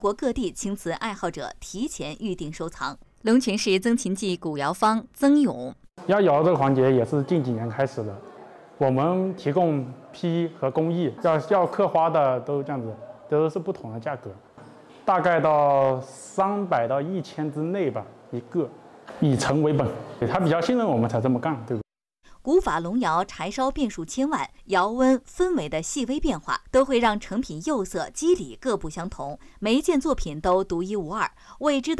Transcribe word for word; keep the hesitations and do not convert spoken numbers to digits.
国各地青瓷爱好者提前预定收藏。龙泉市曾秦记古窑坊曾勇， 压窑这个环节也是近几年开始的，我们提供坯和工艺，要要刻花的都这样子，都是不同的价格，大概到三百到一千之内吧一个，以诚为本，他比较信任我们才这么干，对不对？ 古法龙窑柴烧变数千万，窑温氛围的细微变化都会让成品釉色肌理各不相同，每一件作品都独一无二，未知的